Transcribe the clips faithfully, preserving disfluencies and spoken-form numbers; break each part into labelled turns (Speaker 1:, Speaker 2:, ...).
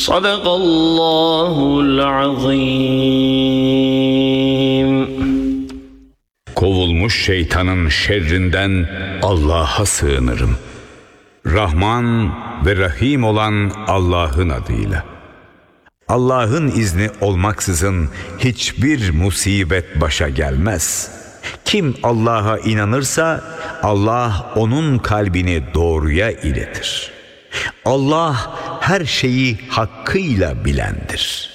Speaker 1: Sadakallahul azim.
Speaker 2: Kovulmuş şeytanın şerrinden Allah'a sığınırım. Rahman ve Rahim olan Allah'ın adıyla. Allah'ın izni olmaksızın hiçbir musibet başa gelmez. Kim Allah'a inanırsa Allah onun kalbini doğruya iletir. Allah her şeyi hakkıyla bilendir.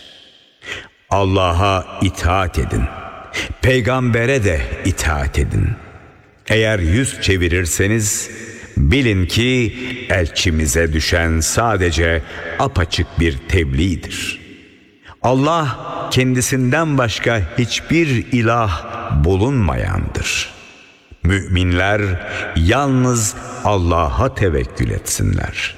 Speaker 2: Allah'a itaat edin. Peygambere de itaat edin. Eğer yüz çevirirseniz bilin ki elçimize düşen sadece apaçık bir tebliğdir. Allah kendisinden başka hiçbir ilah bulunmayandır. Müminler yalnız Allah'a tevekkül etsinler.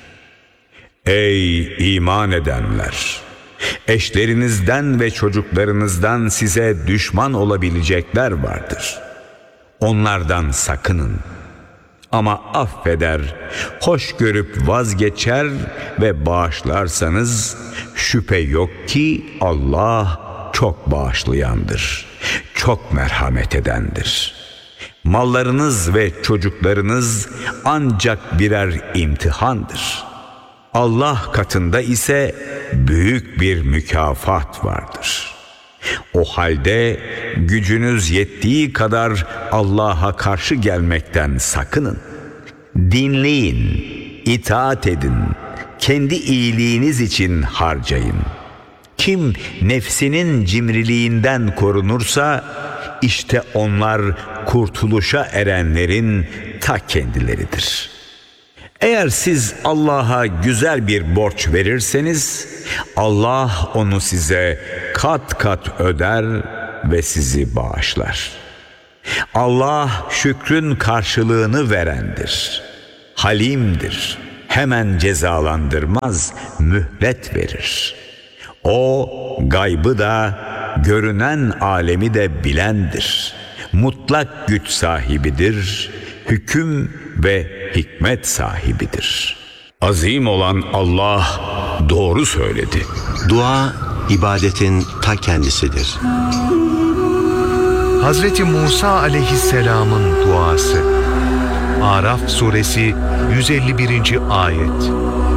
Speaker 2: Ey iman edenler! Eşlerinizden ve çocuklarınızdan size düşman olabilecekler vardır. Onlardan sakının. Ama affeder, hoş görüp vazgeçer ve bağışlarsanız şüphe yok ki Allah çok bağışlayandır, çok merhamet edendir. Mallarınız ve çocuklarınız ancak birer imtihandır. Allah katında ise büyük bir mükafat vardır. O halde gücünüz yettiği kadar Allah'a karşı gelmekten sakının. Dinleyin, itaat edin, kendi iyiliğiniz için harcayın. Kim nefsinin cimriliğinden korunursa işte onlar kurtuluşa erenlerin ta kendileridir. Eğer siz Allah'a güzel bir borç verirseniz Allah onu size kat kat öder ve sizi bağışlar. Allah şükrün karşılığını verendir. Halimdir. Hemen cezalandırmaz, mühlet verir. O gaybı da görünen alemi de bilendir. Mutlak güç sahibidir. Hüküm ve hikmet sahibidir. Azim olan Allah doğru söyledi.
Speaker 3: Dua ibadetin ta kendisidir.
Speaker 4: Hazreti Musa aleyhisselamın duası. Araf suresi yüz elli birinci ayet.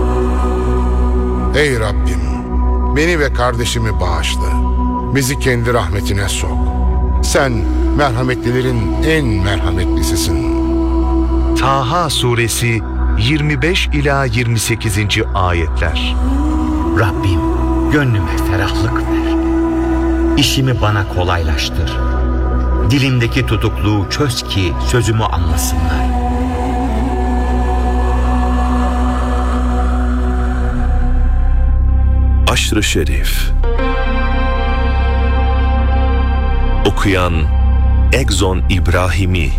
Speaker 5: Ey Rabbim, beni ve kardeşimi bağışla. Bizi kendi rahmetine sok. Sen merhametlilerin en merhametlisisin.
Speaker 4: Taha suresi yirmi beş ila yirmi sekizinci ayetler.
Speaker 6: Rabbim, gönlüme ferahlık ver. İşimi bana kolaylaştır. Dilimdeki tutukluğu çöz ki sözümü anlasınlar.
Speaker 7: Aşr-ı Şerif. Okuyan Egzon İbrahimi.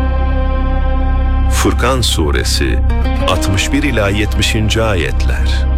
Speaker 7: Furkan Suresi altmış bir ila yetmişinci ayetler.